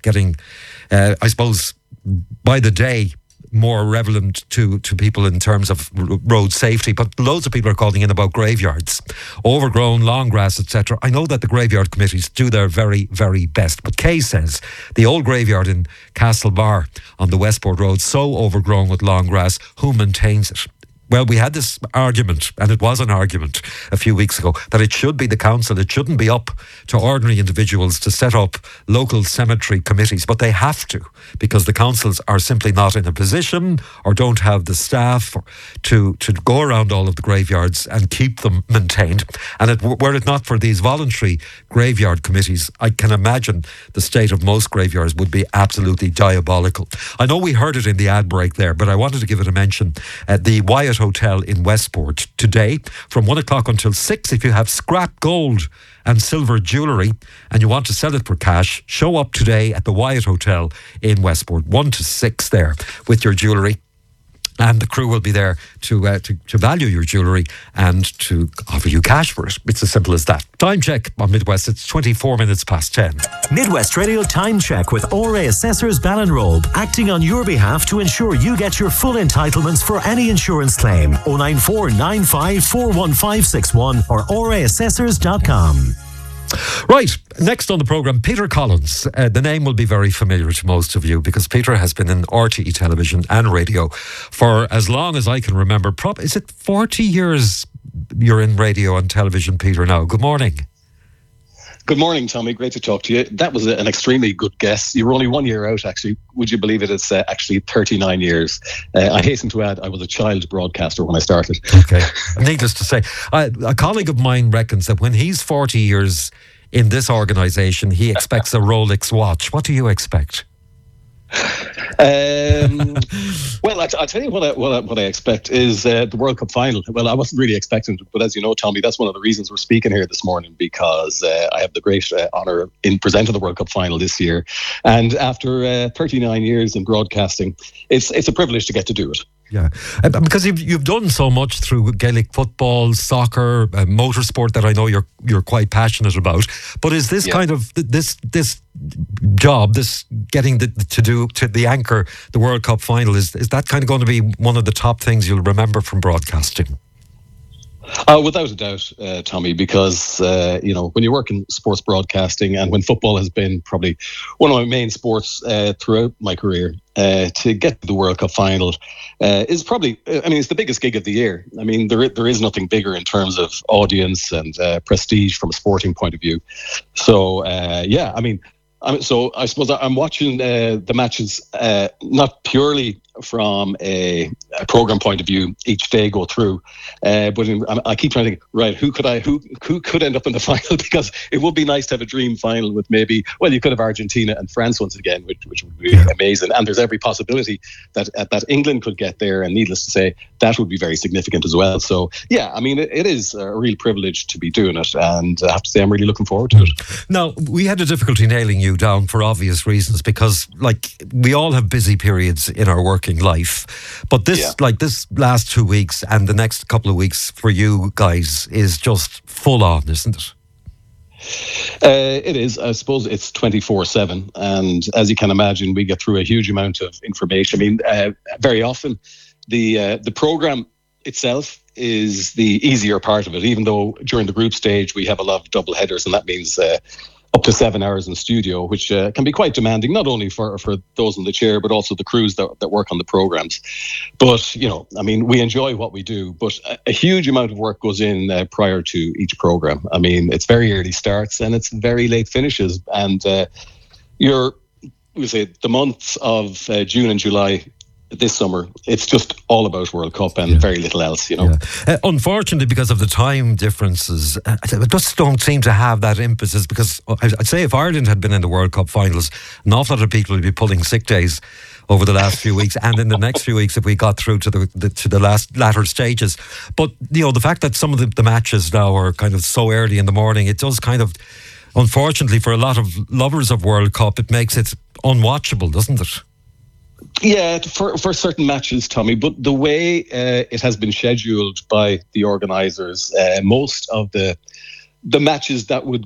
getting, I suppose, by the day, more relevant to people in terms of road safety. But loads of people are calling in about graveyards, overgrown, long grass, etc. I know that the graveyard committees do their very, very best. But Kay says the old graveyard in Castlebar on the Westport Road, so overgrown with long grass, who maintains it? Well, we had this argument, and it was an argument a few weeks ago, that it should be the council. It shouldn't be up to ordinary individuals to set up local cemetery committees, but they have to, because the councils are simply not in a position or don't have the staff to go around all of the graveyards and keep them maintained. And were it not for these voluntary graveyard committees, I can imagine the state of most graveyards would be absolutely diabolical. I know we heard it in the ad break there, but I wanted to give it a mention. The Wyatt Hotel in Westport today from 1 o'clock until 6. If you have scrap gold and silver jewellery and you want to sell it for cash, show up today at the Wyatt Hotel in Westport, 1 to 6 there with your jewellery. And the crew will be there to value your jewellery and to offer you cash for it. It's as simple as that. Time check on Midwest. It's 24 minutes past 10. Midwest Radio Time Check with ORA Assessors Ballinrobe, acting on your behalf to ensure you get your full entitlements for any insurance claim. 094 95 41561 or oraassessors.com. Right, next on the programme, Peter Collins. The name will be very familiar to most of you because Peter has been in RTE television and radio for as long as I can remember. Is it 40 years you're in radio and television, Peter, now? Good morning. Good morning, Tommy. Great to talk to you. That was an extremely good guess. You were only 1 year out, actually. Would you believe it? It's actually 39 years. I hasten to add, I was a child broadcaster when I started. Okay. Needless to say, a colleague of mine reckons that when he's 40 years in this organisation, he expects a Rolex watch. What do you expect? Well, I'll tell you what I expect is the World Cup final. Well, I wasn't really expecting it, but as you know, Tommy, that's one of the reasons we're speaking here this morning, because I have the great honour in presenting the World Cup final this year. And after 39 years in broadcasting, it's a privilege to get to do it. Yeah, because you've done so much through Gaelic football, soccer, motorsport that I know you're quite passionate about. But is this kind of this job, this getting to the anchor the World Cup final, is that kind of going to be one of the top things you'll remember from broadcasting? Without a doubt, Tommy, because, when you work in sports broadcasting and when football has been probably one of my main sports throughout my career, to get to the World Cup final is probably, it's the biggest gig of the year. I mean, there is nothing bigger in terms of audience and prestige from a sporting point of view. So, so I suppose I'm watching the matches not purely from a program point of view each day go through, but I keep trying to think, right, who could end up in the final, because it would be nice to have a dream final with maybe, well, you could have Argentina and France once again, which would be amazing, and there's every possibility that England could get there, and needless to say, that would be very significant as well. So yeah, it is a real privilege to be doing it, and I have to say I'm really looking forward to it. Now, we had a difficulty nailing you down for obvious reasons, because we all have busy periods in our working life, but this last 2 weeks and the next couple of weeks for you guys is just full on, isn't it? It is. I suppose it's 24/7, and as you can imagine, we get through a huge amount of information. Very often the program itself is the easier part of it, even though during the group stage we have a lot of double headers, and that means up to 7 hours in studio, which can be quite demanding, not only for those in the chair, but also the crews that work on the programs. But, we enjoy what we do, but a huge amount of work goes in prior to each program. It's very early starts and it's very late finishes. And the months of June and July this summer, it's just all about World Cup and very little else, Unfortunately, because of the time differences, I just don't seem to have that impetus, because I'd say if Ireland had been in the World Cup finals, an awful lot of people would be pulling sick days over the last few weeks, and in the next few weeks if we got through to the latter stages. But, the fact that some of the matches now are kind of so early in the morning, it does kind of, unfortunately for a lot of lovers of World Cup, it makes it unwatchable, doesn't it? Yeah, for certain matches, Tommy, but the way it has been scheduled by the organisers, most of the matches that would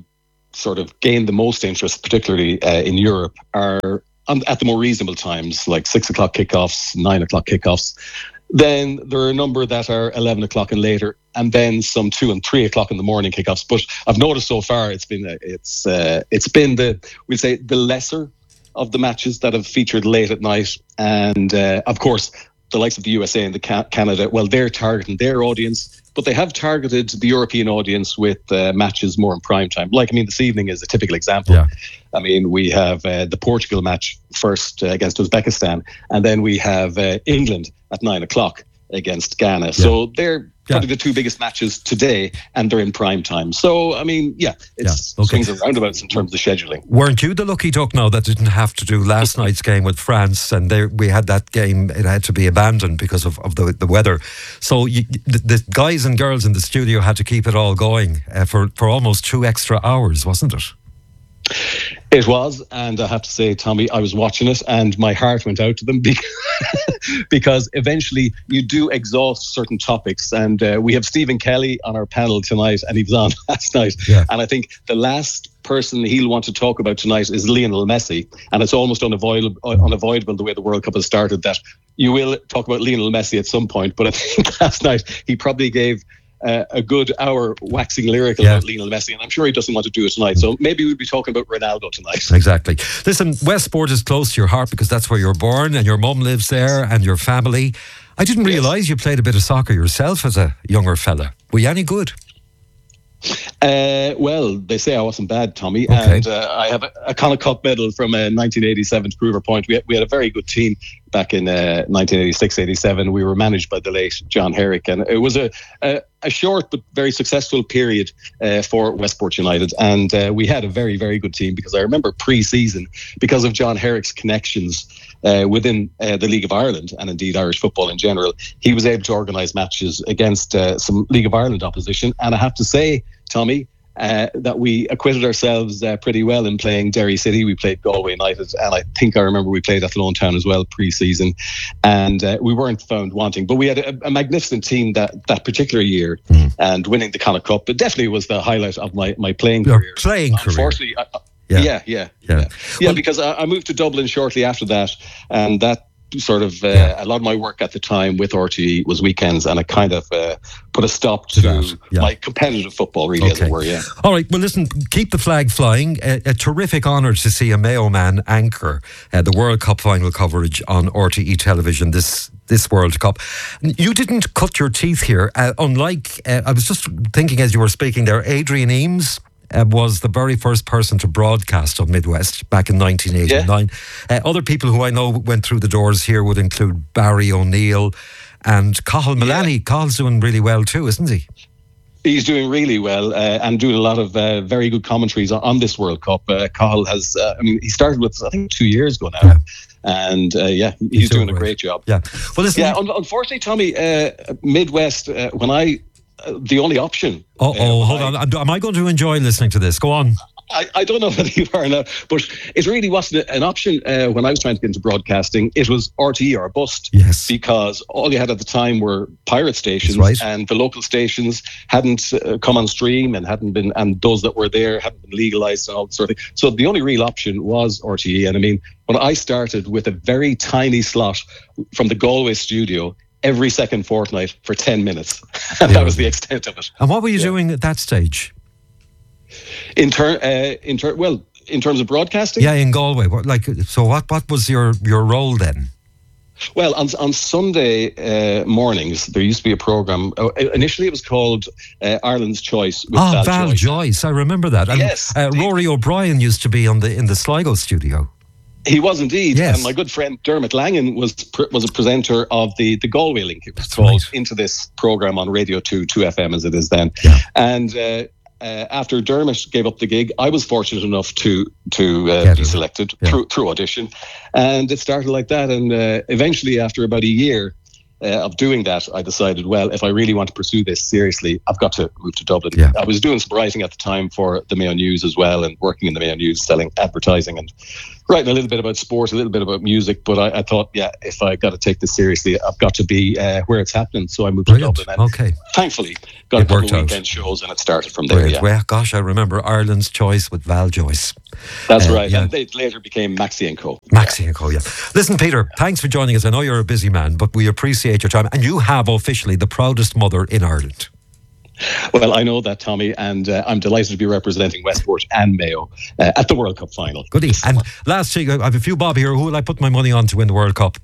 sort of gained the most interest, particularly in Europe, are at the more reasonable times, like 6 o'clock kickoffs, 9 o'clock kickoffs. Then there are a number that are 11 o'clock and later, and then some 2 and 3 o'clock in the morning kickoffs. But I've noticed so far it's been the lesser of the matches that have featured late at night, and of course the likes of the USA and the Canada. Well, they're targeting their audience, but they have targeted the European audience with matches more in prime time. This evening is a typical example. Yeah. We have the Portugal match first against Uzbekistan, and then we have England at 9 o'clock against Ghana. Yeah. So they're probably the two biggest matches today, and they're in prime time. So, it's swings and roundabouts in terms of scheduling. Weren't you the lucky duck now that didn't have to do last night's game with France, and we had that game, it had to be abandoned because of the weather. So the guys and girls in the studio had to keep it all going for almost 2 extra hours, wasn't it? It was, and I have to say, Tommy, I was watching it and my heart went out to them because eventually you do exhaust certain topics. And we have Stephen Kelly on our panel tonight, and he was on last night. Yeah. And I think the last person he'll want to talk about tonight is Lionel Messi. And it's almost unavoidable the way the World Cup has started that you will talk about Lionel Messi at some point. But I think last night he probably gave a good hour waxing lyrical about Lionel Messi, and I'm sure he doesn't want to do it tonight. So maybe we'll be talking about Ronaldo tonight. Exactly. Listen, Westport is close to your heart because that's where you're born and your mum lives there and your family. I didn't realise you played a bit of soccer yourself as a younger fella. Were you any good? Well, they say I wasn't bad, Tommy, okay. And I have a Connacht Cup medal from 1987 to prove our point. We had a very good team back in 1986-87. We were managed by the late John Herrick, and it was a short but very successful period for Westport United, and we had a very, very good team because I remember pre-season, because of John Herrick's connections within the League of Ireland and indeed Irish football in general, he was able to organise matches against some League of Ireland opposition, and I have to say, Tommy, that we acquitted ourselves pretty well in playing Derry City. We played Galway United, and I think I remember we played Athlone Town as well pre-season, and we weren't found wanting. But we had a magnificent team that particular year, and winning the Connacht Cup. But definitely was the highlight of my playing career. Unfortunately, because I moved to Dublin shortly after that, and that sort of a lot of my work at the time with RTE was weekends, and it kind of put a stop to my competitive football, really, as it were. Yeah. All right. Well, listen, keep the flag flying. A terrific honour to see a Mayo man anchor the World Cup final coverage on RTE television this World Cup. You didn't cut your teeth here, unlike I was just thinking as you were speaking there, Adrian Eames was the very first person to broadcast on Midwest back in 1989. Other people who I know went through the doors here would include Barry O'Neill and Cathal Mullaney. Cahill's doing really well too, isn't he? He's doing really well and doing a lot of very good commentaries on this World Cup. Cathal has, he started with, I think, 2 years ago now. Yeah. And he's doing a great job. Yeah. Well, listen. Yeah, unfortunately, Tommy, Midwest, the only option. Hold on. Am I going to enjoy listening to this? Go on. I don't know whether you are now, but it really wasn't an option when I was trying to get into broadcasting. It was RTE or bust. Yes. Because all you had at the time were pirate stations, and the local stations hadn't come on stream and those that were there hadn't been legalised and all that sort of thing. So the only real option was RTE. And when I started with a very tiny slot from the Galway studio, every second fortnight for 10 minutes. And that was the extent of it. And what were you doing at that stage? In terms of broadcasting? Yeah, in Galway. What was your role then? Well, on Sunday mornings, there used to be a programme. Initially, it was called Ireland's Choice with Val Joyce. I remember that. And, yes. Rory O'Brien used to be in the Sligo studio. He was indeed, yes. And my good friend Dermot Langan was a presenter of the Galway link. It was called Into This programme on Radio 2 FM as it is then. Yeah. And after Dermot gave up the gig, I was fortunate enough to be selected through audition, and it started like that. And eventually, after about a year of doing that, I decided, well, if I really want to pursue this seriously, I've got to move to Dublin. Yeah. I was doing some writing at the time for the Mayo News as well, and working in the Mayo News, selling advertising and writing a little bit about sports, a little bit about music, but I thought, if I got to take this seriously, I've got to be where it's happening. So I moved to Dublin, and thankfully got a couple of weekend shows, and it started from there. Brilliant. Well, gosh, I remember Ireland's Choice with Val Joyce. That's right, and they later became Maxi & Co. Maxi & Co, yeah. Listen, Peter, thanks for joining us. I know you're a busy man, but we appreciate your time, and you have officially the proudest mother in Ireland. Well, I know that, Tommy, and I'm delighted to be representing Westport and Mayo at the World Cup final. Goody. And last week, I have a few bob here. Who will I put my money on to win the World Cup?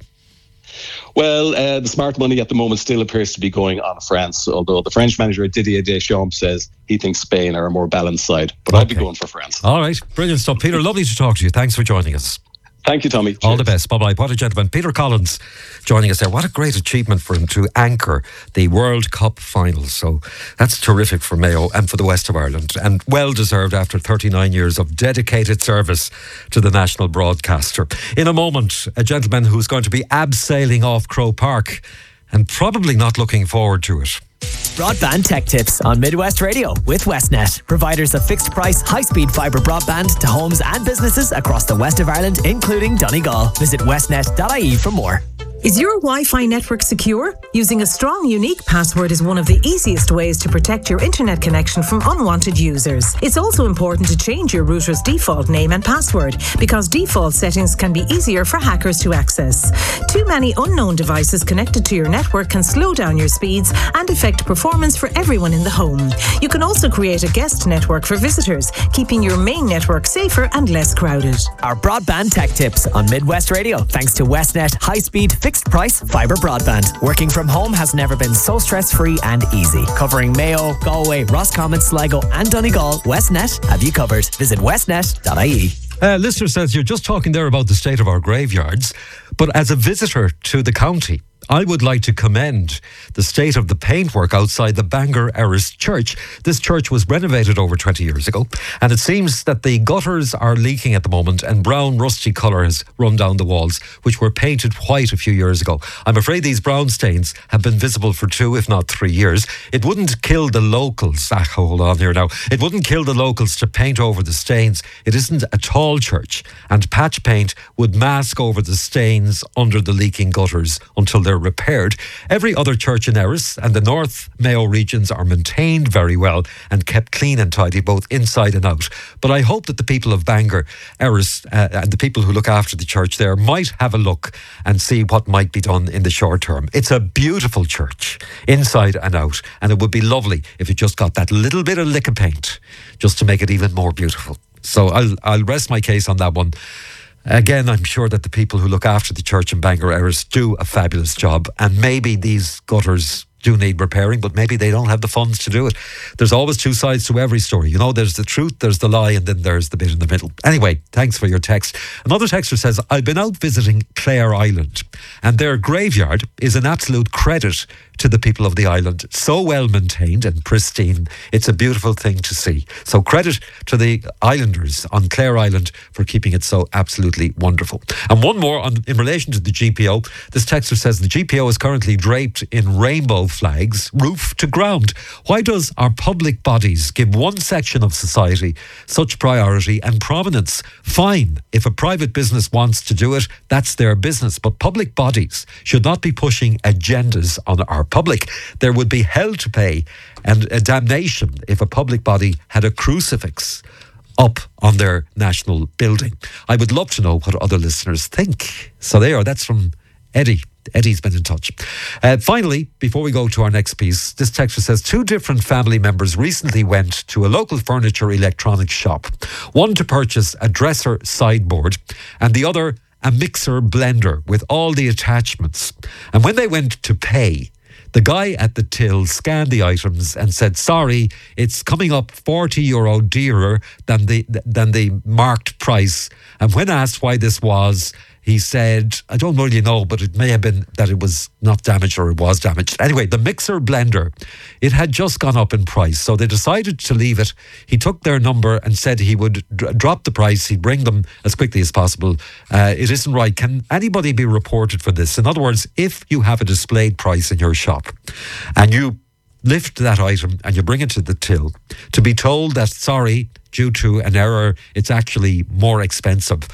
Well, the smart money at the moment still appears to be going on France, although the French manager Didier Deschamps says he thinks Spain are a more balanced side. But I'll be going for France. All right. Brilliant stuff. Peter, lovely to talk to you. Thanks for joining us. Thank you, Tommy. Cheers. All the best. Bye-bye. What a gentleman. Peter Collins joining us there. What a great achievement for him to anchor the World Cup final. So that's terrific for Mayo and for the west of Ireland, and well deserved after 39 years of dedicated service to the national broadcaster. In a moment, a gentleman who's going to be abseiling off Croke Park and probably not looking forward to it. Broadband Tech Tips on Midwest Radio with Westnet, providers of fixed price, high-speed fibre broadband to homes and businesses across the west of Ireland, including Donegal. Visit westnet.ie for more. Is your Wi-Fi network secure? Using a strong, unique password is one of the easiest ways to protect your internet connection from unwanted users. It's also important to change your router's default name and password, because default settings can be easier for hackers to access. Too many unknown devices connected to your network can slow down your speeds and affect performance for everyone in the home. You can also create a guest network for visitors, keeping your main network safer and less crowded. Our Broadband Tech Tips on Midwest Radio, thanks to Westnet high-speed fixed price fibre broadband. Working from home has never been so stress-free and easy. Covering Mayo, Galway, Roscommon, Sligo and Donegal, Westnet have you covered. Visit westnet.ie. Listener says, you're just talking there about the state of our graveyards, but as a visitor to the county, I would like to commend the state of the paintwork outside the Bangor Erris Church. This church was renovated over 20 years ago, and it seems that the gutters are leaking at the moment, and brown rusty colour has run down the walls, which were painted white a few years ago. I'm afraid these brown stains have been visible for 2, if not 3 years. It wouldn't kill the locals. Hold on here now. It wouldn't kill the locals to paint over the stains. It isn't a tall church, and patch paint would mask over the stains under the leaking gutters until they're repaired. Every other church in Erris and the North Mayo regions are maintained very well and kept clean and tidy, both inside and out. But I hope that the people of Bangor, Erris, and the people who look after the church there might have a look and see what might be done in the short term. It's a beautiful church, inside and out, and it would be lovely if it just got that little bit of lick of paint just to make it even more beautiful. So I'll rest my case on that one. Again, I'm sure that the people who look after the church in Bangor Erris do a fabulous job, and maybe these gutters do need repairing, but maybe they don't have the funds to do it. There's always two sides to every story. You know, there's the truth, there's the lie, and then there's the bit in the middle. Anyway, thanks for your text. Another texter says, I've been out visiting Clare Island, and their graveyard is an absolute credit to the people of the island. So well maintained and pristine. It's a beautiful thing to see. So credit to the islanders on Clare Island for keeping it so absolutely wonderful. And one more in relation to the GPO. This texter says the GPO is currently draped in rainbow flags, roof to ground. Why does our public bodies give one section of society such priority and prominence? Fine, if a private business wants to do it, that's their business. But public bodies should not be pushing agendas on our public. There would be hell to pay and a damnation if a public body had a crucifix up on their national building. I would love to know what other listeners think. So there, that's from Eddie. Eddie's been in touch. Finally, before we go to our next piece, this texter says 2 different family members recently went to a local furniture electronics shop. One to purchase a dresser sideboard and the other a mixer blender with all the attachments. And when they went to pay, the guy at the till scanned the items and said, sorry, it's coming up €40 dearer than the marked price. And when asked why this was, he said, I don't really know, but it may have been that it was not damaged or it was damaged. Anyway, the mixer blender, it had just gone up in price, so they decided to leave it. He took their number and said he would drop the price. He'd bring them as quickly as possible. It isn't right. Can anybody be reported for this? In other words, if you have a displayed price in your shop and you lift that item and you bring it to the till, to be told that, sorry, due to an error, it's actually more expensive,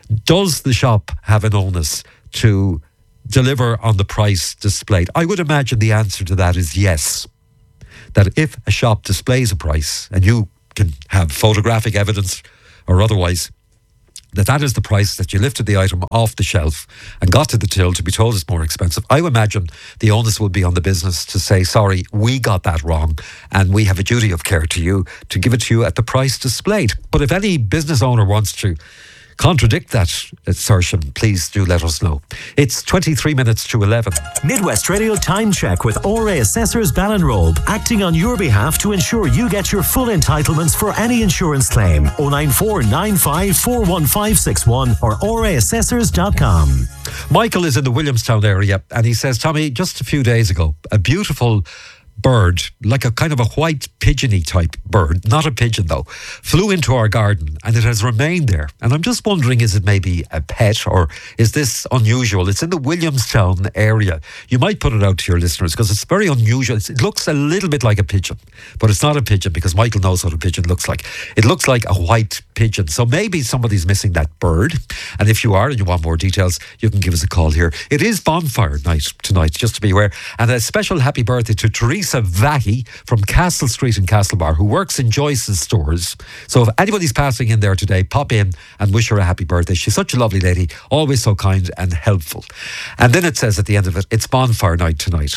Does the shop have an onus to deliver on the price displayed? I would imagine the answer to that is yes. That if a shop displays a price, and you can have photographic evidence or otherwise, that is the price, that you lifted the item off the shelf and got to the till to be told it's more expensive, I would imagine the onus will be on the business to say, sorry, we got that wrong and we have a duty of care to you to give it to you at the price displayed. But if any business owner wants to contradict that assertion, please do let us know. It's 23 minutes to 11. Midwest Radio Time Check with ORA Assessors Ballinrobe, acting on your behalf to ensure you get your full entitlements for any insurance claim. 094 95 41561 or oraassessors.com. Michael is in the Williamstown area and he says, Tommy, just a few days ago, a beautiful bird, like a kind of a white pigeony type bird, not a pigeon though, flew into our garden and it has remained there. And I'm just wondering, is it maybe a pet or is this unusual? It's in the Williamstown area. You might put it out to your listeners because it's very unusual. It looks a little bit like a pigeon, but it's not a pigeon because Michael knows what a pigeon looks like. It looks like a white pigeon. So maybe somebody's missing that bird. And if you are and you want more details, you can give us a call here. It is bonfire night tonight, just to be aware. And a special happy birthday to Teresa Vahi from Castle Street in Castlebar, who works in Joyce's stores. So if anybody's passing in there today, pop in and wish her a happy birthday. She's such a lovely lady, always so kind and helpful. And then it says at the end of it, it's bonfire night tonight,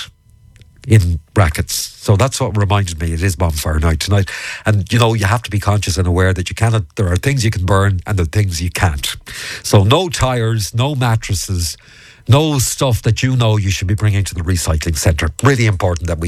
in brackets. So that's what reminded me, it is bonfire night tonight. And you know, you have to be conscious and aware that there are things you can burn and there are things you can't. So no tires, no mattresses, no stuff that you know you should be bringing to the recycling centre. Really important that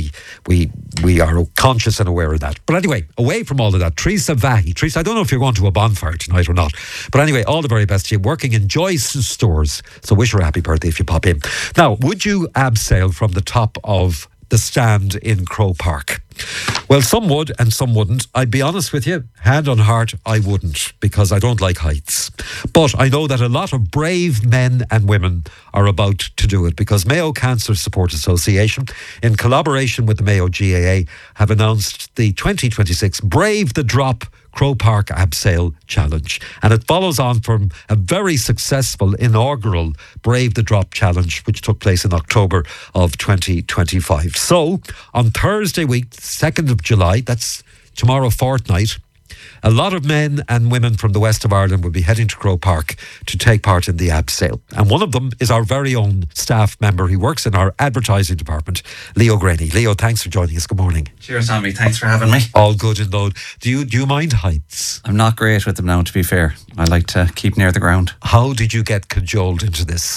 we are conscious and aware of that. But anyway, away from all of that, Teresa Vahi. Teresa, I don't know if you're going to a bonfire tonight or not. But anyway, all the very best to you. Working in Joyce's stores. So wish her a happy birthday if you pop in. Now, would you abseil from the top of the stand in Croke Park? Well, some would and some wouldn't. I'd be honest with you, hand on heart, I wouldn't, because I don't like heights. But I know that a lot of brave men and women are about to do it, because Mayo Cancer Support Association, in collaboration with the Mayo GAA, have announced the 2026 Brave the Drop Croke Park Abseil Challenge. And it follows on from a very successful inaugural Brave the Drop Challenge, which took place in October of 2025. So, on Thursday week, 2nd of July, that's tomorrow fortnight, a lot of men and women from the west of Ireland will be heading to Croke Park to take part in the abseil. And one of them is our very own staff member. He works in our advertising department, Leo Graney. Leo, thanks for joining us. Good morning. Cheers, Tommy. Thanks for having me. All good in load. Do you mind heights? I'm not great with them now, to be fair. I like to keep near the ground. How did you get cajoled into this?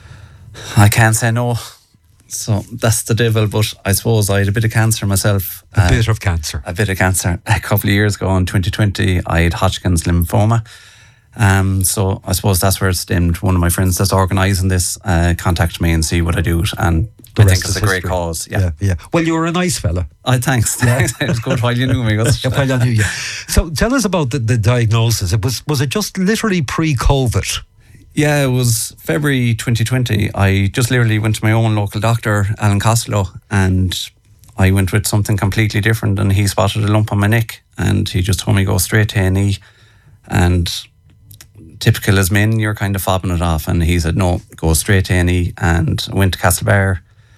I can't say no. So that's the devil, but I suppose I had a bit of cancer myself. A bit of cancer? A bit of cancer. A couple of years ago in 2020, I had Hodgkin's lymphoma. So I suppose that's where it stemmed. One of my friends that's organising this contacted me and see what I do, and I think it's a great cause. Yeah. Well, you were a nice fella. Thanks. Yeah. It was good while you knew me. While I knew you. So tell us about the diagnosis. Was it just literally pre-COVID? Yeah, it was February 2020. I just literally went to my own local doctor, Alan Costello, and I went with something completely different, and he spotted a lump on my neck and he just told me go straight to A&E, and typical as men, you're kind of fobbing it off, and he said no, go straight to A&E, and I went to Castlebar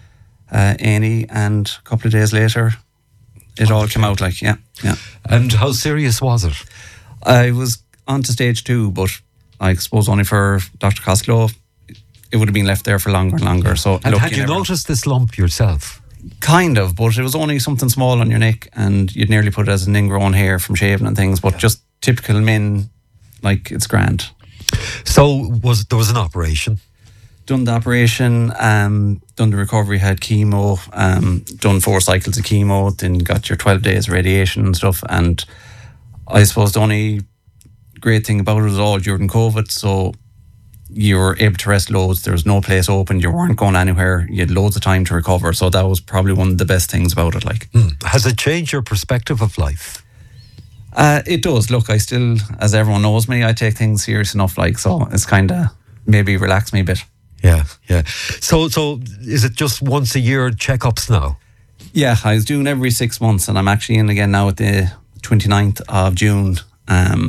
A&E, and a couple of days later it all came out like, yeah. And how serious was it? I was on to stage 2, but I suppose only for Dr. Costello, it would have been left there for longer and longer. So, and had you noticed this lump yourself? Kind of, but it was only something small on your neck, and you'd nearly put it as an ingrown hair from shaving and things, but just typical men, like, it's grand. So there was an operation? Done the operation, done the recovery, had chemo, done 4 cycles of chemo, then got your 12 days radiation and stuff, and I suppose the only great thing about it was all during COVID, so you were able to rest loads. There was no place open, you weren't going anywhere, you had loads of time to recover, so that was probably one of the best things about it. Like, has it changed your perspective of life? It does. Look, I still, as everyone knows me, I take things serious enough, like, so it's kind of maybe relaxed me a bit. Yeah. So is it just once a year checkups now? Yeah, I was doing every 6 months, and I'm actually in again now at the 29th of June.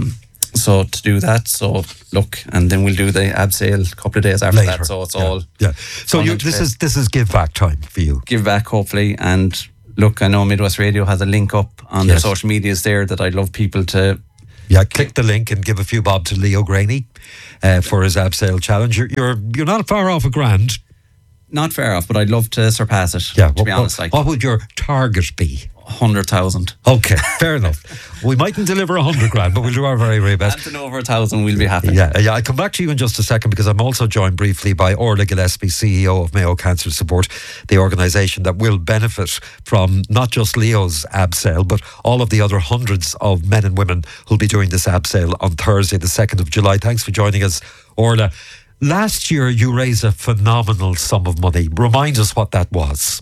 So to do that, look, and then we'll do the abseil a couple of days after Later. that. So it's all So this is give back time for you. Give back, hopefully. And look, I know Midwest Radio has a link up on their social medias there that I'd love people to. Yeah, click the link and give a few bob to Leo Graney for his abseil challenge. You're not far off a grand. Not far off, but I'd love to surpass it. Yeah, to be honest, what would your target be? 100,000. Okay, fair enough. We mightn't deliver 100 grand, but we'll do our very, very best. And over 1,000, we'll be happy. Yeah. I'll come back to you in just a second because I'm also joined briefly by Orla Gillespie, CEO of Mayo Cancer Support, the organisation that will benefit from not just Leo's abseil, but all of the other hundreds of men and women who'll be doing this abseil on Thursday, the 2nd of July. Thanks for joining us, Orla. Last year, you raised a phenomenal sum of money. Remind us what that was.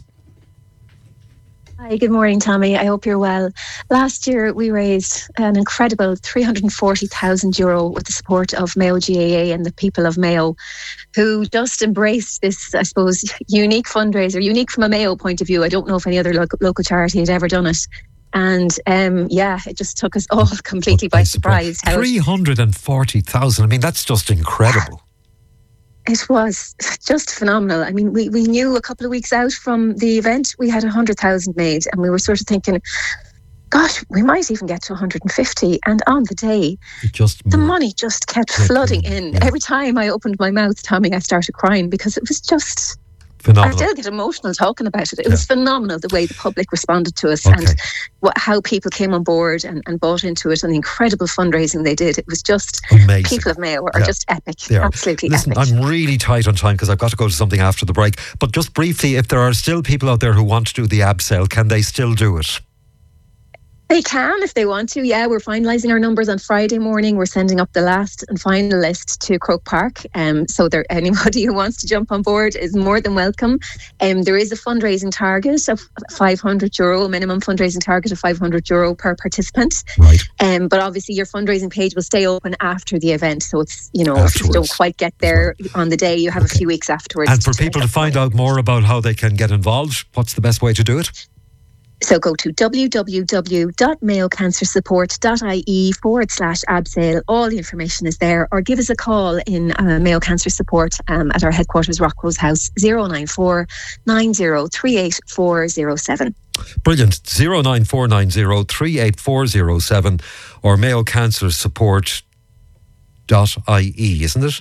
Hi, good morning, Tommy. I hope you're well. Last year, we raised an incredible €340,000 with the support of Mayo GAA and the people of Mayo, who just embraced this, I suppose, unique fundraiser, unique from a Mayo point of view. I don't know if any other local charity had ever done it. And it just took us all completely by surprise. 340,000. I mean, that's just incredible. It was just phenomenal. I mean, we knew a couple of weeks out from the event, we had 100,000 made, and we were sort of thinking, gosh, we might even get to 150. And on the day, the money just kept flooding in. Yeah. Every time I opened my mouth, Tommy, I started crying because it was just phenomenal. I still get emotional talking about it. It was phenomenal the way the public responded to us and how people came on board and bought into it and the incredible fundraising they did. It was just amazing. People of Mayo are just epic. Absolutely epic. I'm really tight on time because I've got to go to something after the break. But just briefly, if there are still people out there who want to do the abseil, can they still do it? They can if they want to. Yeah, we're finalising our numbers on Friday morning. We're sending up the last and final list to Croke Park. So anybody who wants to jump on board is more than welcome. There is a fundraising target of €500, a minimum fundraising target of €500 per participant. Right. But obviously your fundraising page will stay open after the event. So it's, if you don't quite get there on the day, you have a few weeks afterwards. And for people to find out more about how they can get involved, what's the best way to do it? So go to www.mayocancersupport.ie/abseil. All the information is there, or give us a call in Mayo Cancer Support at our headquarters, Rockrose House, 094 9038 Brilliant. 09490384007 or mayocancersupport.ie, isn't it?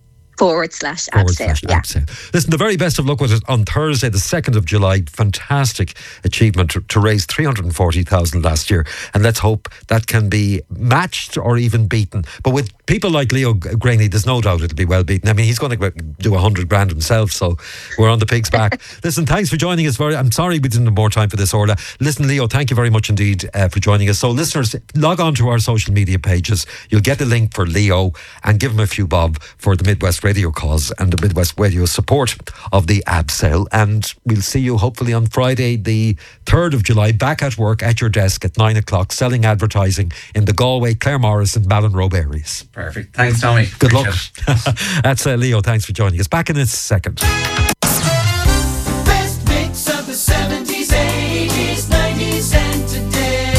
/abseil. Listen, the very best of luck with it on Thursday, the 2nd of July. Fantastic achievement to raise 340,000 last year. And let's hope that can be matched or even beaten. But with people like Leo Graney, there's no doubt it'll be well beaten. I mean, he's going to do 100 grand himself, so we're on the pig's back. Listen, thanks for joining us. I'm sorry we didn't have more time for this, Orla. Listen, Leo, thank you very much indeed for joining us. So listeners, log on to our social media pages. You'll get the link for Leo and give him a few bob for the Midwest Radio cause and the Midwest Radio support of the abseil. And we'll see you hopefully on Friday, the 3rd of July, back at work at your desk at 9 o'clock, selling advertising in the Galway, Claremorris and Ballinrobe areas. Perfect. Thanks, Tommy. Good luck. That's Leo. Thanks for joining us. Back in a second. Best mix of the 70s, 80s, 90s and today.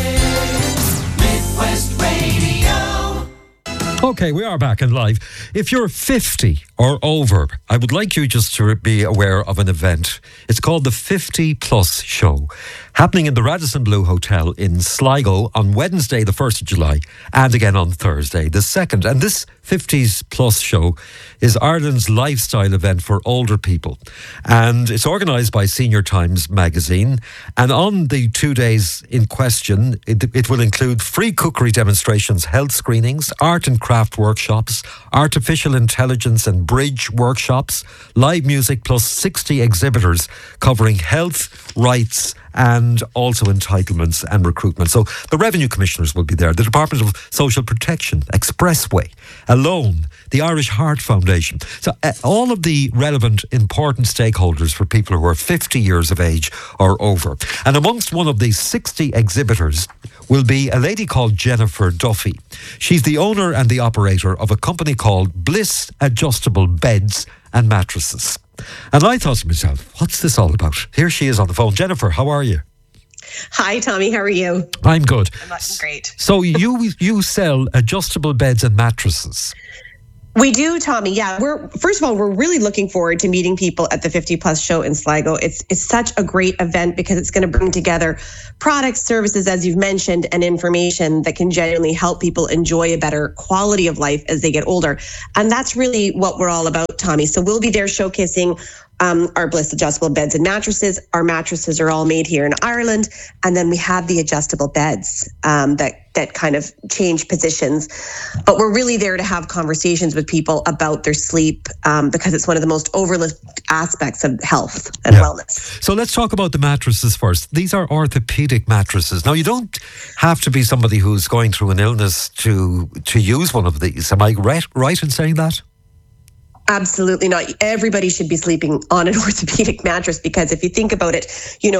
Midwest Radio. Okay, we are back and live. If you're 50 or over, I would like you just to be aware of an event. It's called the 50 Plus Show, happening in the Radisson Blu Hotel in Sligo on Wednesday, the 1st of July, and again on Thursday, the 2nd. And this 50s Plus Show is Ireland's lifestyle event for older people. And it's organised by Senior Times magazine. And on the 2 days in question, it will include free cookery demonstrations, health screenings, art and craft workshops, artificial intelligence and bridge workshops, live music, plus 60 exhibitors covering health, rights, and also entitlements and recruitment. So the revenue commissioners will be there, the Department of Social Protection, Expressway, Alone, the Irish Heart Foundation. So all of the relevant, important stakeholders for people who are 50 years of age or over. And amongst one of these 60 exhibitors will be a lady called Jennifer Duffy. She's the owner and the operator of a company called Bliss Adjustable Beds and Mattresses. And I thought to myself, what's this all about? Here she is on the phone. Jennifer, how are you? Hi, Tommy. How are you? I'm good. I'm great. So you sell adjustable beds and mattresses. We do, Tommy. Yeah, first of all, we're really looking forward to meeting people at the 50 Plus show in Sligo. It's such a great event because it's going to bring together products, services, as you've mentioned, and information that can genuinely help people enjoy a better quality of life as they get older. And that's really what we're all about, Tommy. So we'll be there showcasing our Bliss adjustable beds and mattresses. Our mattresses are all made here in Ireland. And then we have the adjustable beds that kind of change positions. But we're really there to have conversations with people about their sleep because it's one of the most overlooked aspects of health and wellness. So let's talk about the mattresses first. These are orthopedic mattresses. Now, you don't have to be somebody who's going through an illness to use one of these. Am I right in saying that? Absolutely not. Everybody should be sleeping on an orthopedic mattress because if you think about it,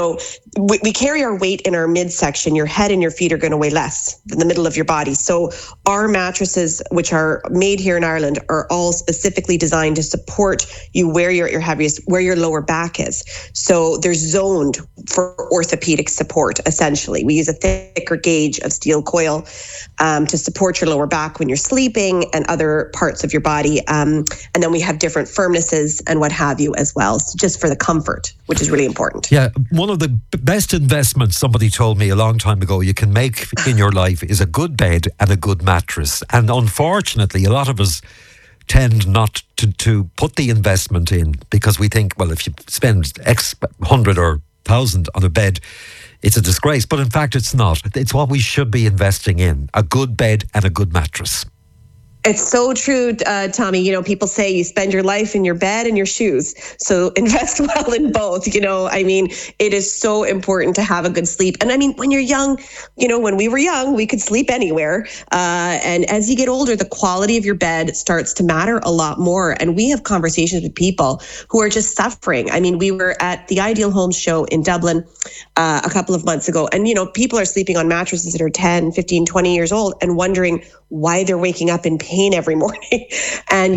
we carry our weight in our midsection. Your head and your feet are going to weigh less than the middle of your body. So our mattresses, which are made here in Ireland, are all specifically designed to support you where you're at your heaviest, where your lower back is. So they're zoned for orthopedic support, essentially. We use a thicker gauge of steel coil to support your lower back when you're sleeping and other parts of your body. And then we have different firmnesses and what have you as well, so just for the comfort, which is really important. Yeah, one of the best investments somebody told me a long time ago you can make in your life is a good bed and a good mattress. And unfortunately, a lot of us tend not to put the investment in because we think, well, if you spend X 100 or 1,000 on a bed, it's a disgrace. But in fact, it's not. It's what we should be investing in, a good bed and a good mattress. It's so true, Tommy. People say you spend your life in your bed and your shoes. So invest well in both. It is so important to have a good sleep. And when you're young, when we were young, we could sleep anywhere. And as you get older, the quality of your bed starts to matter a lot more. And we have conversations with people who are just suffering. We were at the Ideal Homes show in Dublin a couple of months ago. And, people are sleeping on mattresses that are 10, 15, 20 years old and wondering why they're waking up in pain every morning. And,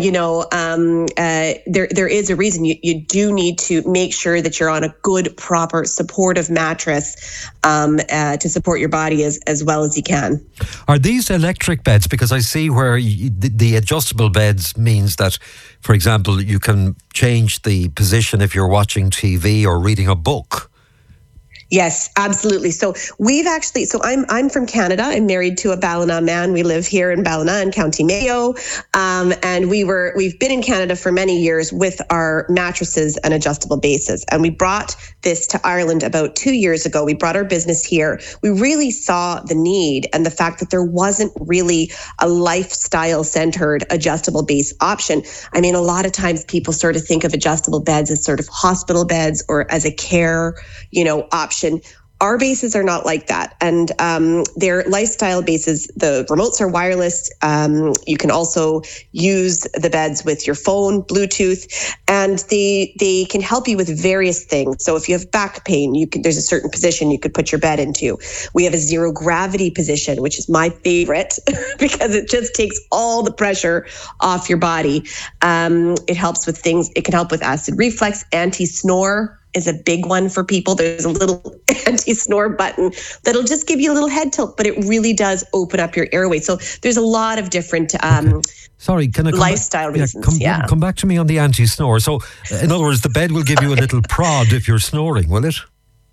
there is a reason. You do need to make sure that you're on a good, proper, supportive mattress to support your body as well as you can. Are these electric beds? Because I see where the adjustable beds means that, for example, you can change the position if you're watching TV or reading a book. Yes, absolutely. So I'm from Canada. I'm married to a Ballina man. We live here in Ballina in County Mayo. And we've been in Canada for many years with our mattresses and adjustable bases. And we brought this to Ireland about 2 years ago. We brought our business here. We really saw the need and the fact that there wasn't really a lifestyle centered adjustable base option. A lot of times people sort of think of adjustable beds as sort of hospital beds or as a care, option. Our bases are not like that. And they're lifestyle bases. The remotes are wireless. You can also use the beds with your phone, Bluetooth, and they can help you with various things. So if you have back pain, there's a certain position you could put your bed into. We have a zero gravity position, which is my favorite because it just takes all the pressure off your body. It helps with things. It can help with acid reflux, anti-snore is a big one for people. There's a little anti-snore button that'll just give you a little head tilt, but it really does open up your airway. So there's a lot of different Sorry, can I lifestyle reasons. Come back to me on the anti-snore. So in other words, the bed will give you a little prod if you're snoring, will it?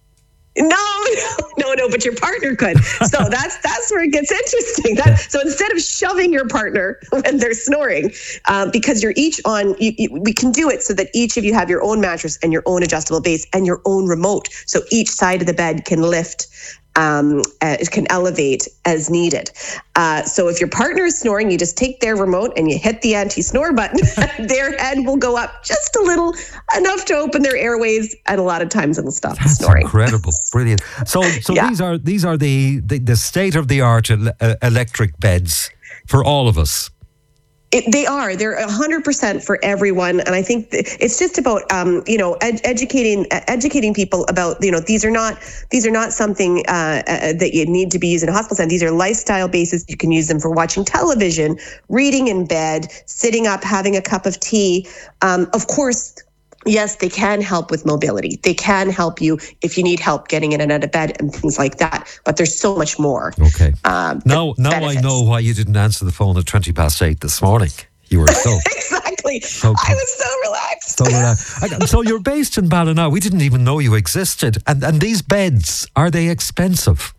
No, but your partner could. So that's where it gets interesting. So instead of shoving your partner when they're snoring, because you're each on, we can do it so that each of you have your own mattress and your own adjustable base and your own remote. So each side of the bed can lift, it can elevate as needed. So if your partner is snoring, you just take their remote and you hit the anti-snore button. Their head will go up just a little, enough to open their airways, and a lot of times it'll stop the snoring. Incredible, brilliant. So yeah. these are the state of the art electric beds for all of us. They're 100% for everyone. And I think it's just about, educating people about, these are not something that you need to be used in a hospital setting. These are lifestyle bases. You can use them for watching television, reading in bed, sitting up, having a cup of tea. Of course, yes, they can help with mobility. They can help you if you need help getting in and out of bed and things like that. But there's so much more. Okay. Now I know why you didn't answer the phone at 8:20 this morning. You were so... Exactly. I was so relaxed. So relaxed. So you're based in Ballina. We didn't even know you existed. And these beds, are they expensive?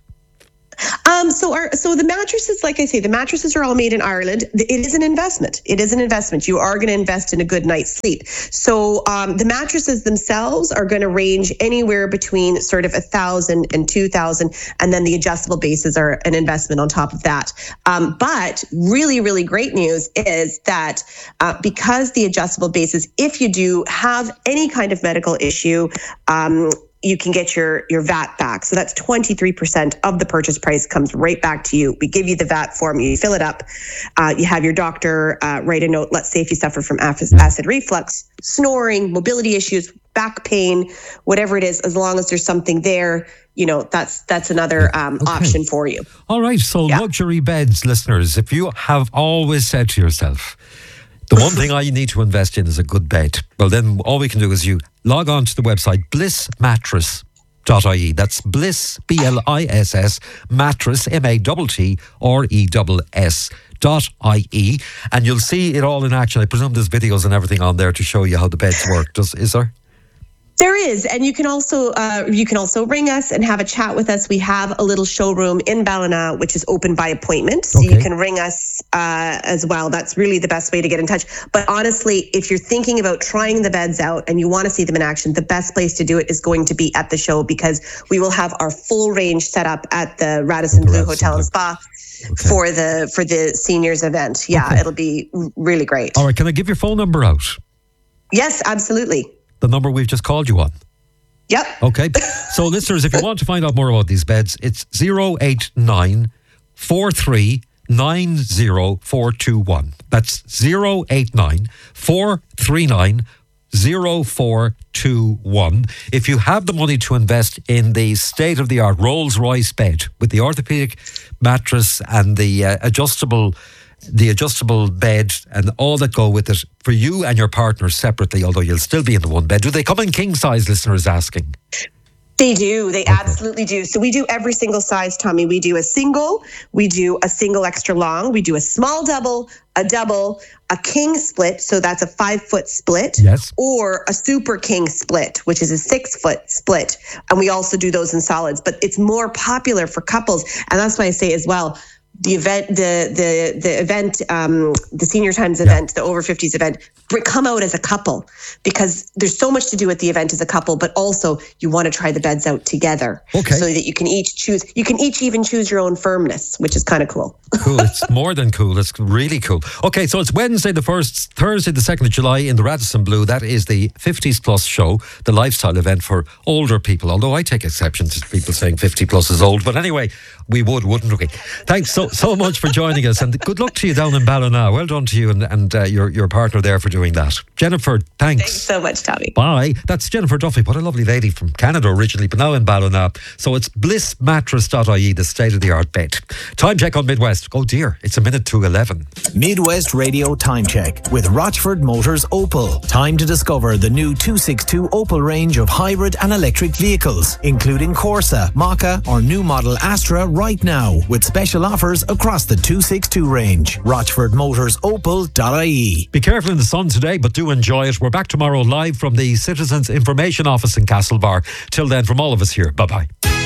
So the mattresses, like I say, the mattresses are all made in Ireland. It is an investment. It is an investment. You are going to invest in a good night's sleep. So the mattresses themselves are going to range anywhere between sort of 1,000 and 2,000, and then the adjustable bases are an investment on top of that. But really, really great news is that because the adjustable bases, if you do have any kind of medical issue, you can get your VAT back. So that's 23% of the purchase price comes right back to you. We give you the VAT form, you fill it up, you have your doctor write a note. Let's say if you suffer from acid reflux, snoring, mobility issues, back pain, whatever it is, as long as there's something there, that's another option for you. All right, so luxury beds, listeners, if you have always said to yourself, the one thing I need to invest in is a good bed. Well, then all we can do is you log on to the website blissmattress.ie. That's Bliss, BLISS, mattress, MATTRESS.ie. And you'll see it all in action. I presume there's videos and everything on there to show you how the beds work. Is there? There is, and you can also ring us and have a chat with us. We have a little showroom in Ballina, which is open by appointment. So you can ring us as well. That's really the best way to get in touch. But honestly, if you're thinking about trying the beds out and you want to see them in action, the best place to do it is going to be at the show, because we will have our full range set up at the Radisson Blu Hotel and Spa. Okay. For the seniors event. Yeah, It'll be really great. All right, can I give your phone number out? Yes, absolutely. The number we've just called you on? Yep. Okay. So listeners, if you want to find out more about these beds, it's 089 43 90421. That's 089 439 0421. If you have the money to invest in the state-of-the-art Rolls-Royce bed with the orthopedic mattress and the adjustable bed and all that go with it for you and your partner separately, although you'll still be in the one bed. Do they come in king size, listeners asking? They do. They absolutely do. So we do every single size, Tommy. We do a single extra long, we do a small double, a king split, so that's a 5-foot split, yes, or a super king split, which is a 6-foot split. And we also do those in solids, but it's more popular for couples. And that's why I say as well, the event, the Senior Times event, the Over 50s event, come out as a couple, because there's so much to do at the event as a couple, but also you want to try the beds out together, so that you can each even choose your own firmness, which is kind of cool. Cool. It's more than cool. It's really cool. Okay, so it's Wednesday the 1st, Thursday the 2nd of July in the Radisson Blu. That is the 50s Plus show, the lifestyle event for older people, although I take exception to people saying 50 plus is old. But anyway, we wouldn't we? Thanks so much for joining us, and good luck to you down in Ballina. Well done to you and your partner there for doing that. Jennifer, thanks. Thanks so much, Tommy. Bye. That's Jennifer Duffy. What a lovely lady, from Canada originally, but now in Ballina. So it's blissmattress.ie, the state-of-the-art bed. Time check on Midwest. Oh dear, it's 11:11. Midwest Radio Time Check with Rochford Motors Opel. Time to discover the new 262 Opel range of hybrid and electric vehicles, including Corsa, Maka or new model Astra right now, with special offers across the 262 range. RochfordMotorsOpel.ie. Be careful in the sun today, but do enjoy it. We're back tomorrow live from the Citizens Information Office in Castlebar. Till then, from all of us here, bye-bye.